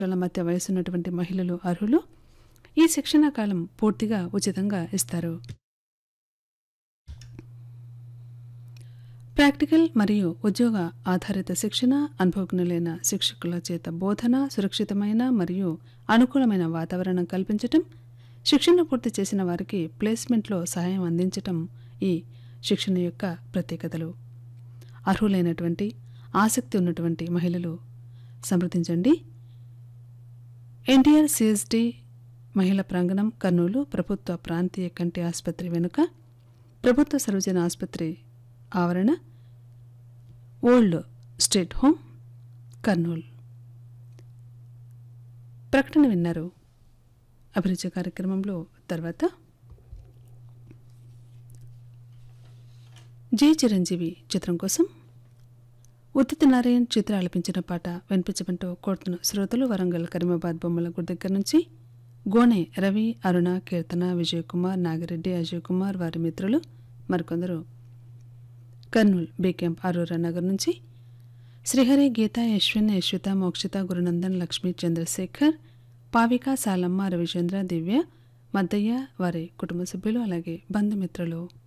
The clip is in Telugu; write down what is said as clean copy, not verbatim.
సంవత్సరాల మధ్య వయసున్నటువంటి మహిళలు అర్హులు. ఈ శిక్షణా కాలం పూర్తిగా ఉచితంగా ఇస్తారు. ప్రాక్టికల్ మరియు ఉద్యోగ ఆధారిత శిక్షణ, అనుభవజ్ఞులైన శిక్షకుల చేత బోధన, సురక్షితమైన మరియు అనుకూలమైన వాతావరణం కల్పించటం, శిక్షణ పూర్తి చేసిన వారికి ప్లేస్మెంట్లో సహాయం అందించటం ఈ శిక్షణ యొక్క ప్రత్యేకతలు. అర్హులైనటువంటి ఆసక్తి ఉన్నటువంటి మహిళలు సంప్రదించండి. ఎన్టీఆర్ సిఎస్డి మహిళా ప్రాంగణం, కర్నూలు, ప్రభుత్వ ప్రాంతీయ కంటి ఆసుపత్రి వెనుక, ప్రభుత్వ సర్వజన ఆసుపత్రి ఆవరణ, ఓల్డ్ స్టేట్ హోమ్, కర్నూలు. ప్రకటన విన్నారు. అభిరుచి కార్యక్రమంలో తర్వాత జే చిరంజీవి చిత్రం కోసం ఉదిత్ నారాయణ్ చిత్ర ఆలపించిన పాట వినిపించమంటూ కోరుతున్న శ్రోతలు వరంగల్, కరీమాబాద్, బొమ్మలగూడ దగ్గర నుంచి గోనె రవి, అరుణ, కీర్తన, విజయ్ కుమార్, నాగిరెడ్డి, అజయ్ కుమార్, వారి మిత్రులు మరికొందరు కర్నూలు బి క్యాంప్, అరోరా నగర్ నుంచి శ్రీహరి, గీత, యశ్విన్, యశ్విత, మోక్షిత, గురునందన్, లక్ష్మీ, చంద్రశేఖర్, పావిక, సాలమ్మ, రవిచంద్ర, దివ్య, మద్దయ్య, వారి కుటుంబ సభ్యులు అలాగే బంధుమిత్రులు.